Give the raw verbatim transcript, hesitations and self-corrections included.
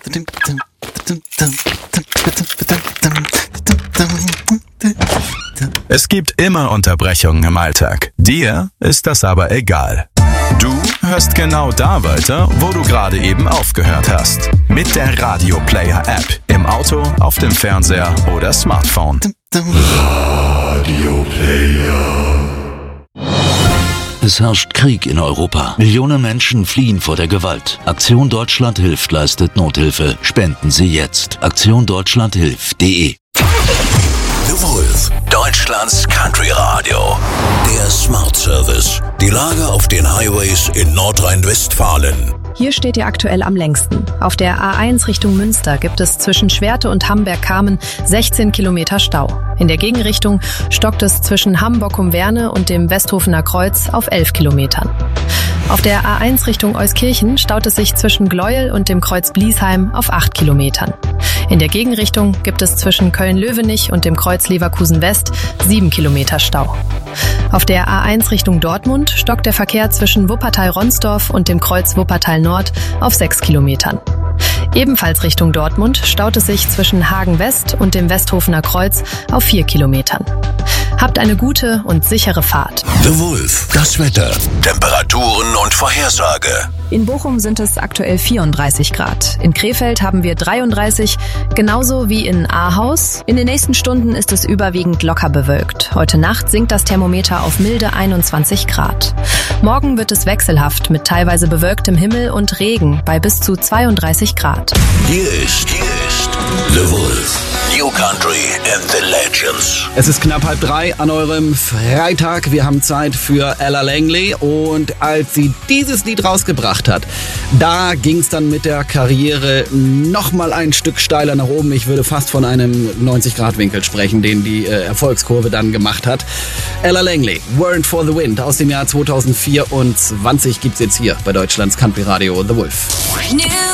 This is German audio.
Es gibt immer Unterbrechungen im Alltag. Dir ist das aber egal. Du hörst genau da weiter, wo du gerade eben aufgehört hast. Mit der Radio Player App. Im Auto, auf dem Fernseher oder Smartphone. Radio Player. Es herrscht Krieg in Europa. Millionen Menschen fliehen vor der Gewalt. Aktion Deutschland hilft leistet Nothilfe. Spenden Sie jetzt. aktion deutschland hilft punkt de. The Wolf, Deutschlands Country Radio. Der Smart Service. Die Lage auf den Highways in Nordrhein-Westfalen. Hier steht ihr aktuell am längsten. Auf der A eins Richtung Münster gibt es zwischen Schwerte und Hamberg-Kamen sechzehn Kilometer Stau. In der Gegenrichtung stockt es zwischen Hamburg-um-Werne und dem Westhofener Kreuz auf elf Kilometern. Auf der A eins Richtung Euskirchen staut es sich zwischen Gleuel und dem Kreuz Bliesheim auf acht Kilometern. In der Gegenrichtung gibt es zwischen Köln-Löwenich und dem Kreuz Leverkusen West sieben Kilometer Stau. Auf der A eins Richtung Dortmund stockt der Verkehr zwischen Wuppertal-Ronsdorf und dem Kreuz Wuppertal Nord auf sechs Kilometern. Ebenfalls Richtung Dortmund staut es sich zwischen Hagen West und dem Westhofener Kreuz auf vier Kilometern. Habt eine gute und sichere Fahrt. The Wolf, das Wetter, Temperaturen und Vorhersage. In Bochum sind es aktuell vierunddreißig Grad. In Krefeld haben wir dreiunddreißig, genauso wie in Ahaus. In den nächsten Stunden ist es überwiegend locker bewölkt. Heute Nacht sinkt das Thermometer auf milde einundzwanzig Grad. Morgen wird es wechselhaft mit teilweise bewölktem Himmel und Regen bei bis zu zweiunddreißig Grad. Hier ist, hier ist The Wolf. New Country and the Legends. Es ist knapp halb drei an eurem Freitag. Wir haben Zeit für Ella Langley. Und als sie dieses Lied rausgebracht hat, da ging es dann mit der Karriere nochmal ein Stück steiler nach oben. Ich würde fast von einem neunzig Grad Winkel sprechen, den die äh, Erfolgskurve dann gemacht hat. Ella Langley, Weren't for the Wind aus dem Jahr zweitausendvierundzwanzig gibt's jetzt hier bei Deutschlands Country Radio The Wolf.